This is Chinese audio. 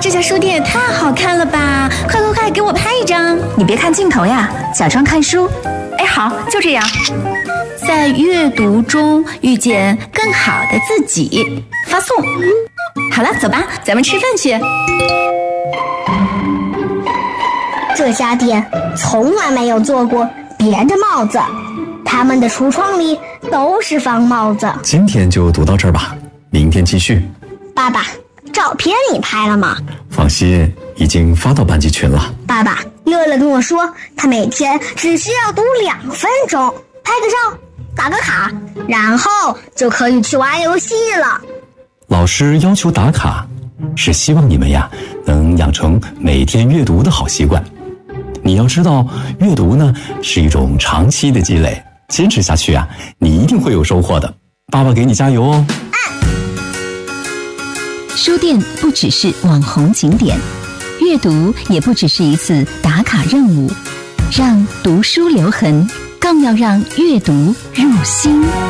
这家书店也太好看了吧！快，给我拍一张！ 你别看镜头呀，假装看书。哎，好，就这样。 在阅读中遇见更好的自己，发送。好了，走吧，咱们吃饭去。 这家店从来没有做过别的帽子，他们的橱窗里都是方帽子。 今天就读到这儿吧，明天继续。 爸爸，照片你拍了吗？ 放心，已经发到班级群了。 爸爸，乐乐跟我说，他每天只需要读2分钟，拍个照，打个卡，然后就可以去玩游戏了。 老师要求打卡，是希望你们呀能养成每天阅读的好习惯。你要知道，阅读呢是一种长期的积累，坚持下去啊，你一定会有收获的。爸爸给你加油哦。 书店不只是网红景点，阅读也不只是一次打卡任务，让读书留痕，更要让阅读入心。